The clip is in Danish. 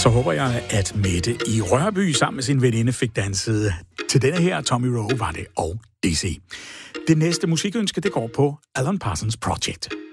Så håber jeg, at Mette i Rørby sammen med sin veninde fik danset til denne her Tommy Rowe, var det, og DC. Det næste musikønske, det går på Alan Parsons Project.